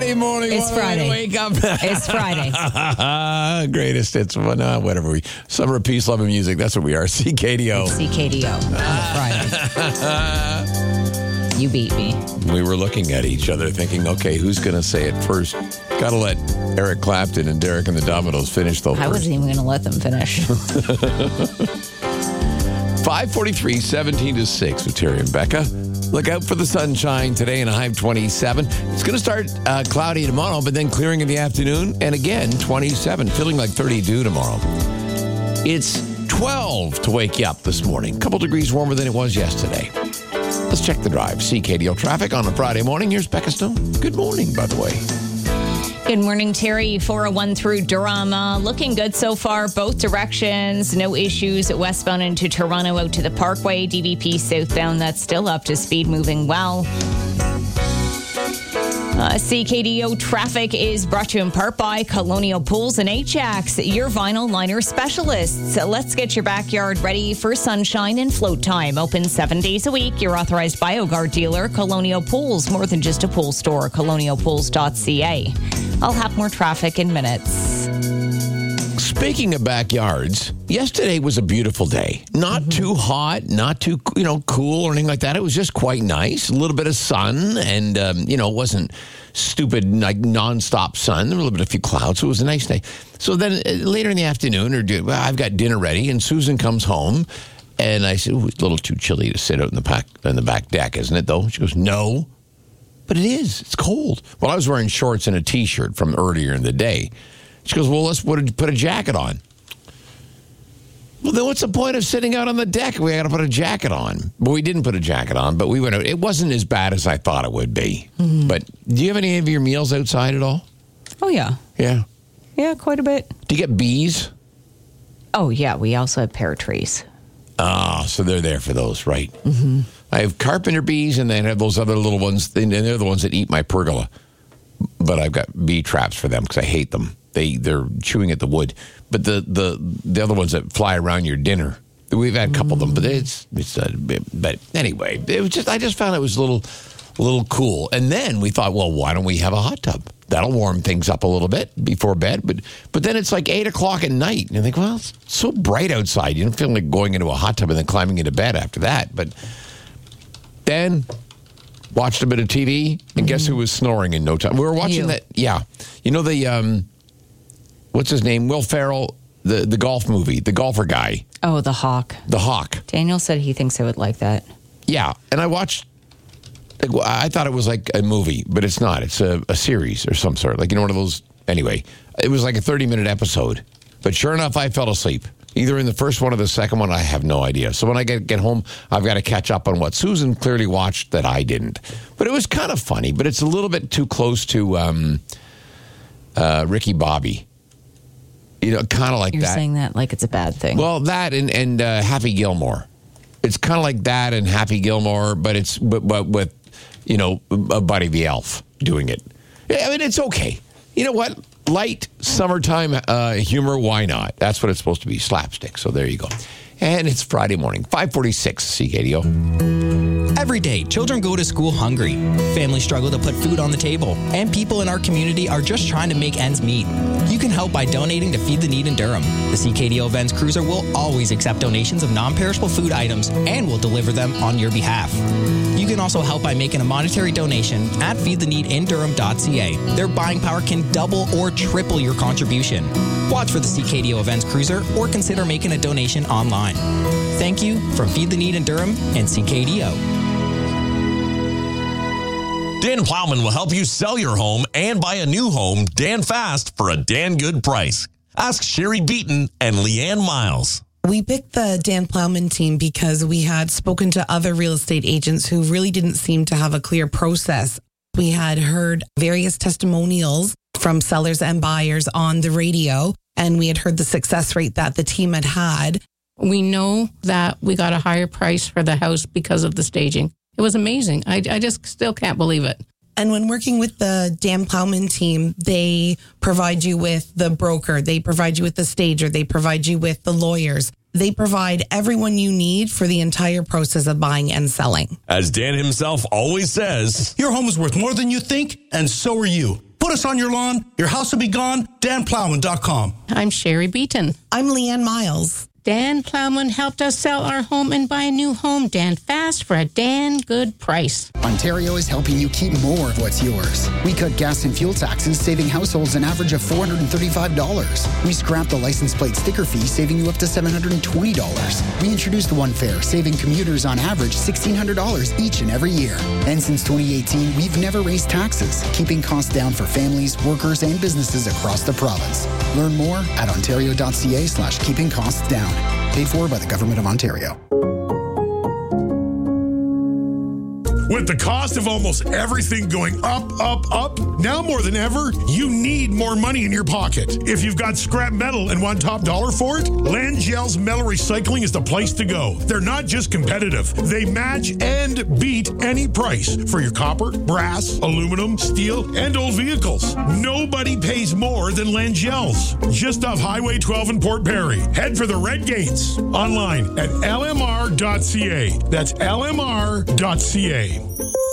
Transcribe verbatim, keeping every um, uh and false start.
Friday morning. It's Friday. Wake up. It's Friday. Greatest hits. Well, no, whatever. We Summer of Peace, Love, and Music. That's what we are. C K D O. C K D O on a Friday. You beat me. We were looking at each other thinking, okay, who's going to say it first? Got to let Eric Clapton and Derek and the Dominoes finish, though. I first. wasn't even going to let them finish. five forty-three, seventeen to six with Terry and Becca. Look out for the sunshine today in a high of twenty-seven. It's going to start uh, cloudy tomorrow, but then clearing in the afternoon. And again, twenty-seven, feeling like thirty-two tomorrow. It's twelve to wake you up this morning. A couple degrees warmer than it was yesterday. Let's check the drive. C K D O traffic on a Friday morning. Here's Becca Stone. Good morning, by the way. Good morning, Terry. four oh one through Durham. Uh, looking good so far, both directions. No issues westbound into Toronto out to the Parkway. D V P southbound, that's still up to speed, moving well. Uh, C K D O traffic is brought to you in part by Colonial Pools and Ajax, your vinyl liner specialists. Let's get your backyard ready for sunshine and float time. Open seven days a week. Your authorized BioGuard dealer, Colonial Pools. More than just a pool store, colonial pools dot c a. I'll have more traffic in minutes. Speaking of backyards, yesterday was a beautiful day. Not mm-hmm. too hot, not too, you know, cool or anything like that. It was just quite nice. A little bit of sun and, um, you know, it wasn't stupid, like, nonstop sun. There were a little bit of a few clouds, so it was a nice day. So then uh, later in the afternoon, or well, I've got dinner ready, and Susan comes home, and I said, "Ooh, it's a little too chilly to sit out in the back, in the back deck, isn't it, though?" She goes, "No. But it is. It's cold." Well, I was wearing shorts and a T-shirt from earlier in the day. She goes, "Well, let's put a, put a jacket on." Well, then what's the point of sitting out on the deck? We got to put a jacket on. But we didn't put a jacket on, but we went out. It wasn't as bad as I thought it would be. Mm-hmm. But do you have any of your meals outside at all? Oh, yeah. Yeah? Yeah, quite a bit. Do you get bees? Oh, yeah. We also have pear trees. Ah, so they're there for those, right? Mm-hmm. I have carpenter bees, and then I have those other little ones, and they're the ones that eat my pergola. But I've got bee traps for them because I hate them. They, they're chewing at the wood. But the, the, the other ones that fly around your dinner, we've had a couple of them, but it's, it's uh, but anyway, it was just, I just found it was a little, a little cool. And then we thought, well, why don't we have a hot tub? That'll warm things up a little bit before bed. But, but then it's like eight o'clock at night. And you think, well, it's so bright outside. You don't feel like going into a hot tub and then climbing into bed after that. But then watched a bit of T V, and mm-hmm. guess who was snoring in no time? We were watching you. that. Yeah. You know, the, um, what's his name? Will Ferrell, the, the golf movie, the golfer guy. Oh, The Hawk. The Hawk. Daniel said he thinks I would like that. Yeah. And I watched, I thought it was like a movie, but it's not. It's a, a series or some sort. Like, you know, one of those. Anyway, it was like a thirty-minute episode. But sure enough, I fell asleep. Either in the first one or the second one, I have no idea. So when I get, get home, I've got to catch up on what Susan clearly watched that I didn't. But it was kind of funny, but it's a little bit too close to um, uh, Ricky Bobby. You know, kind of like You're that. You're saying that like it's a bad thing. Well, that and, and uh, Happy Gilmore. It's kind of like that and Happy Gilmore, but it's but, but with, you know, a Buddy the Elf doing it. I mean, it's okay. You know what? Light summertime uh, humor, why not? That's what it's supposed to be, slapstick. So there you go. And it's Friday morning, five forty-six, C K D O. Every day, children go to school hungry. Families struggle to put food on the table. And people in our community are just trying to make ends meet. You can help by donating to Feed the Need in Durham. The C K D O Events Cruiser will always accept donations of non-perishable food items and will deliver them on your behalf. You can also help by making a monetary donation at feed the need in durham dot c a. Their buying power can double or triple your contribution. Watch for the C K D O Events Cruiser or consider making a donation online. Thank you from Feed the Need in Durham and C K D O. Dan Plowman will help you sell your home and buy a new home Dan fast for a Dan good price. Ask Sherry Beaton and Leanne Miles. We picked the Dan Plowman team because we had spoken to other real estate agents who really didn't seem to have a clear process. We had heard various testimonials from sellers and buyers on the radio, and we had heard the success rate that the team had had. We know that we got a higher price for the house because of the staging. It was amazing. I, I just still can't believe it. And when working with the Dan Plowman team, they provide you with the broker, they provide you with the stager, they provide you with the lawyers. They provide everyone you need for the entire process of buying and selling. As Dan himself always says, your home is worth more than you think, and so are you. us on your lawn, your house will be gone. Dan Plowman dot com. I'm Sherry Beaton. I'm Leanne Miles. Dan Plowman helped us sell our home and buy a new home, Dan Fast, for a Dan good price. Ontario is helping you keep more of what's yours. We cut gas and fuel taxes, saving households an average of four hundred thirty-five dollars. We scrapped the license plate sticker fee, saving you up to seven hundred twenty dollars. We introduced One Fare, saving commuters on average sixteen hundred dollars each and every year. And since twenty eighteen, we've never raised taxes, keeping costs down for families, workers, and businesses across the province. Learn more at ontario.ca slash keeping costs down. Paid for by the Government of Ontario. With the cost of almost everything going up, up, up, now more than ever, you need more money in your pocket. If you've got scrap metal and want top dollar for it, Langell's Metal Recycling is the place to go. They're not just competitive. They match and beat any price for your copper, brass, aluminum, steel, and old vehicles. Nobody pays more than Langell's. Just off Highway twelve in Port Perry. Head for the Red Gates. Online at L M R dot C A. That's L M R dot C A.